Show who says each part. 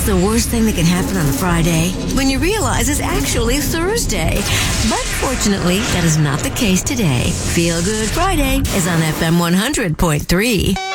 Speaker 1: What's the worst thing that can happen on a Friday? When you realize it's actually Thursday. But fortunately, that is not the case today. Feel Good Friday is on FM 100.3.